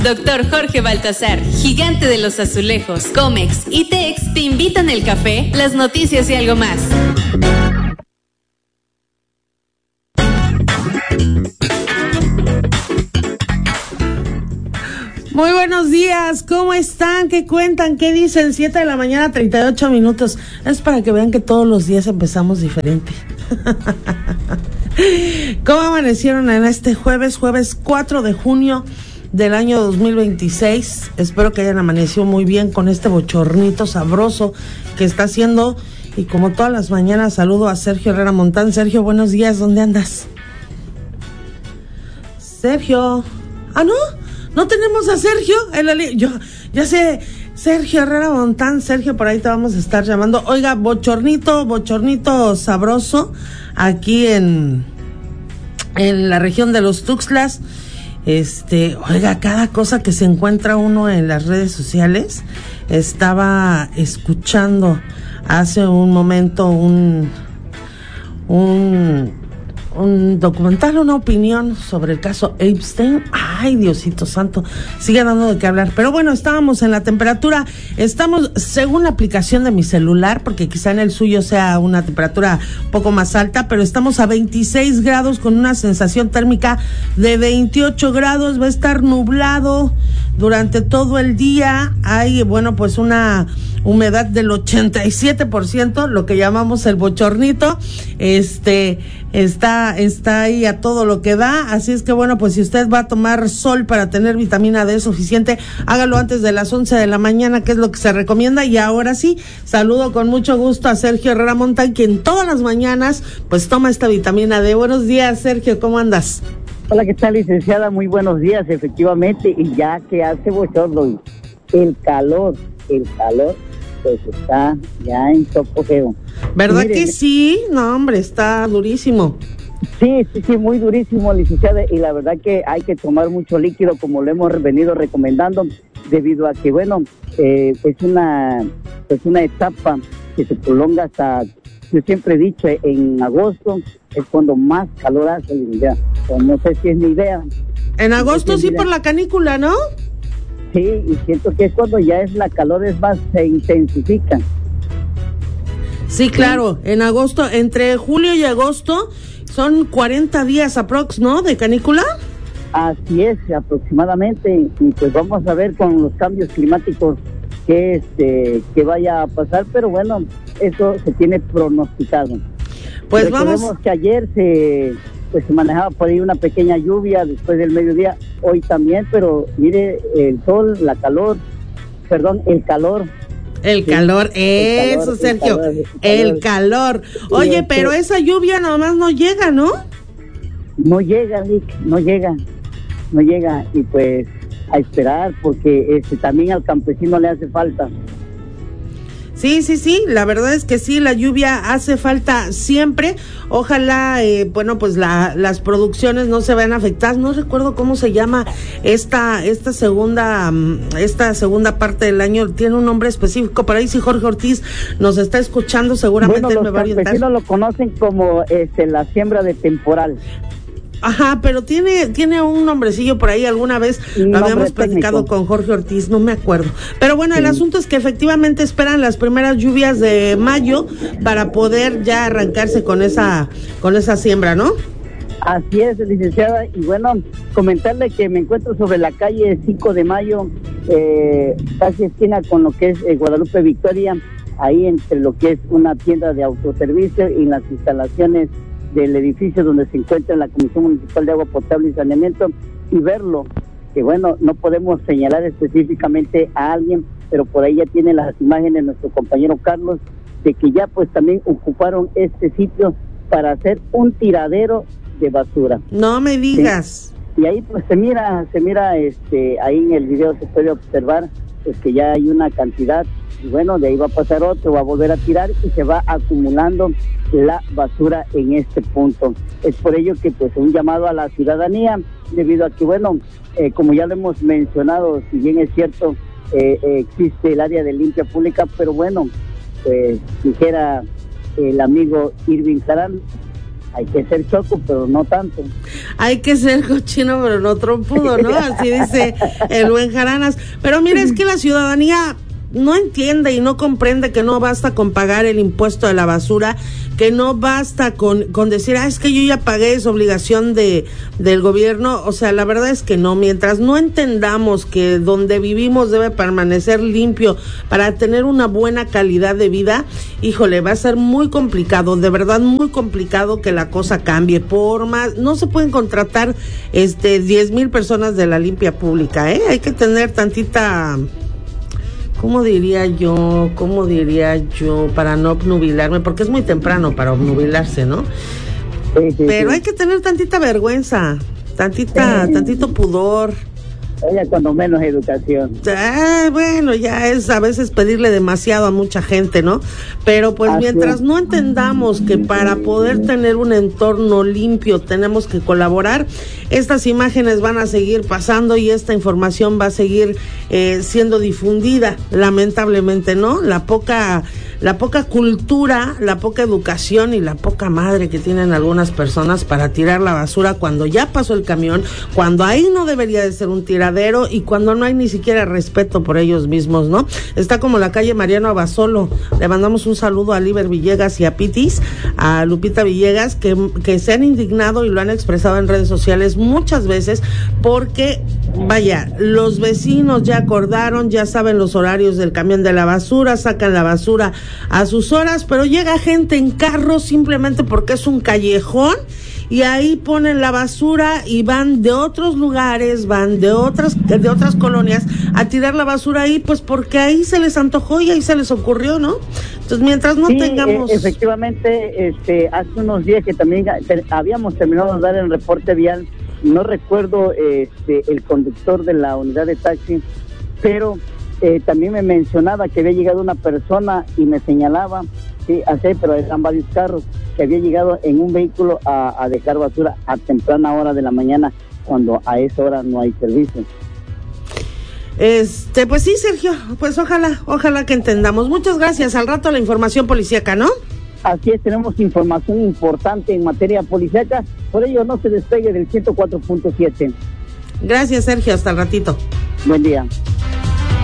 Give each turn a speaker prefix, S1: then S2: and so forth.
S1: Doctor Jorge Baltasar, gigante de los azulejos, Comex y Tex te invitan el café, las noticias y algo más.
S2: Muy buenos días, ¿cómo están? ¿Qué cuentan? ¿Qué dicen? 7 de la mañana, 38 minutos. Es para que vean que todos los días empezamos diferente. ¿Cómo amanecieron en este jueves 4 de junio del año 2026? Espero que hayan amanecido muy bien con este bochornito sabroso que está haciendo. Y como todas las mañanas, saludo a Sergio Herrera Montán. Sergio, buenos días, ¿dónde andas? Sergio. ¿Ah, no? ¿No tenemos a Sergio? Yo ya sé, Sergio Herrera Montán. Sergio, por ahí te vamos a estar llamando. Oiga, bochornito sabroso aquí en la región de los Tuxtlas. Oiga, cada cosa que se encuentra uno en las redes sociales. Estaba escuchando hace un momento un documental, una opinión sobre el caso Epstein. Ay, Diosito santo, sigue dando de qué hablar. Pero bueno, estábamos en la temperatura, estamos según la aplicación de mi celular, porque quizá en el suyo sea una temperatura un poco más alta, pero estamos a 26 grados con una sensación térmica de 28 grados. Va a estar nublado durante todo el día. Hay, bueno, pues una humedad del 87%, lo que llamamos el bochornito. Está ahí a todo lo que da, así es que bueno, pues si usted va a tomar sol para tener vitamina D suficiente, hágalo antes de las 11 de la mañana, que es lo que se recomienda. Y ahora sí, saludo con mucho gusto a Sergio Herrera Montán, quien todas las mañanas pues toma esta vitamina D. Buenos días, Sergio, ¿cómo andas?
S3: Hola, ¿qué tal, licenciada? Muy buenos días, efectivamente, y ya que hace bochorno, el calor, pues está ya en su apogeo.
S2: ¿Verdad? Miren, que sí? No, hombre, está durísimo.
S3: Sí, muy durísimo, licenciada, y la verdad que hay que tomar mucho líquido, como lo hemos venido recomendando, debido a que, bueno, es una etapa que se prolonga hasta, yo siempre he dicho, en agosto es cuando más calor hace, licenciada. Pues no sé si es mi idea.
S2: En agosto sí, por la canícula, ¿no?
S3: Sí, y siento que es cuando ya es la calor es más, se intensifica.
S2: Sí, claro, en agosto, entre julio y agosto, son 40 días aprox, ¿no?, de canícula.
S3: Así es, aproximadamente, y pues vamos a ver con los cambios climáticos que vaya a pasar, pero bueno, eso se tiene pronosticado.
S2: Pues
S3: recordemos
S2: vamos.
S3: Que ayer se manejaba por ahí una pequeña lluvia después del mediodía, hoy también, pero mire, el sol, el calor.
S2: Eso, Sergio, el calor. Oye, pero esa lluvia nomás no llega, ¿no?
S3: No llega, Lick, no llega, y pues a esperar, porque también al campesino le hace falta.
S2: Sí, la verdad es que sí, la lluvia hace falta siempre. Ojalá, bueno, pues las producciones no se vean afectadas. No recuerdo cómo se llama esta segunda parte del año, tiene un nombre específico. Por ahí si Jorge Ortiz nos está escuchando, seguramente
S3: bueno,
S2: él me va a orientar.
S3: Los campesinos lo conocen como la siembra de temporal.
S2: Ajá, pero tiene un nombrecillo por ahí, alguna vez lo habíamos platicado con Jorge Ortiz, no me acuerdo. Pero bueno, sí. El asunto es que efectivamente esperan las primeras lluvias de mayo para poder ya arrancarse con esa siembra, ¿no?
S3: Así es, licenciada, y bueno, comentarle que me encuentro sobre la calle 5 de Mayo, casi esquina con lo que es Guadalupe Victoria, ahí entre lo que es una tienda de autoservicio y las instalaciones del edificio donde se encuentra la Comisión Municipal de Agua Potable y Saneamiento, y verlo, que bueno, no podemos señalar específicamente a alguien, pero por ahí ya tiene las imágenes nuestro compañero Carlos, de que ya pues también ocuparon este sitio para hacer un tiradero de basura.
S2: No me digas.
S3: Sí. Y ahí pues se mira, ahí en el video se puede observar pues que ya hay una cantidad, y bueno, de ahí va a pasar otro, va a volver a tirar y se va acumulando la basura en este punto. Es por ello que pues un llamado a la ciudadanía, debido a que bueno, como ya lo hemos mencionado, si bien es cierto, existe el área de limpia pública, pero bueno, dijera el amigo Irving Sarán, hay que ser choco, pero no tanto.
S2: Hay que ser cochino, pero no trompudo, ¿no? Así dice el buen Jaranas. Pero mira, es que la ciudadanía no entiende y no comprende que no basta con pagar el impuesto de la basura, que no basta con decir, es que yo ya pagué, es obligación del gobierno. O sea, la verdad es que no. Mientras no entendamos que donde vivimos debe permanecer limpio para tener una buena calidad de vida, híjole, va a ser muy complicado, de verdad muy complicado que la cosa cambie. Por más, no se pueden contratar 10,000 personas de la limpia pública, hay que tener tantita, ¿cómo diría yo? Para no obnubilarme, porque es muy temprano para obnubilarse, ¿no? Sí. Pero hay que tener tantita vergüenza, tantito pudor.
S3: Ella cuando menos educación.
S2: Bueno, ya es a veces pedirle demasiado a mucha gente, ¿no? Pero pues mientras no entendamos que para poder tener un entorno limpio tenemos que colaborar, estas imágenes van a seguir pasando y esta información va a seguir siendo difundida, lamentablemente, ¿no? La poca cultura, la poca educación y la poca madre que tienen algunas personas para tirar la basura cuando ya pasó el camión, cuando ahí no debería de ser un tiradero y cuando no hay ni siquiera respeto por ellos mismos, ¿no? Está como la calle Mariano Abasolo. Le mandamos un saludo a Liber Villegas y a Pitis, a Lupita Villegas, que se han indignado y lo han expresado en redes sociales muchas veces porque, vaya, los vecinos ya acordaron, ya saben los horarios del camión de la basura, sacan la basura a sus horas, pero llega gente en carro simplemente porque es un callejón y ahí ponen la basura y van de otros lugares, van de otras colonias a tirar la basura ahí, pues porque ahí se les antojó y ahí se les ocurrió, ¿no? Entonces, mientras no tengamos...
S3: efectivamente, hace unos días que también habíamos terminado de dar el reporte vial, no recuerdo el conductor de la unidad de taxi, pero también me mencionaba que había llegado una persona y me señalaba, pero eran varios carros, que había llegado en un vehículo a dejar basura a temprana hora de la mañana, cuando a esa hora no hay servicio.
S2: Pues sí, Sergio, pues ojalá que entendamos. Muchas gracias. Al rato la información policíaca, ¿no?
S3: Así es, tenemos información importante en materia policíaca, por ello no se despegue del 104.7.
S2: Gracias, Sergio, hasta el ratito.
S3: Buen día.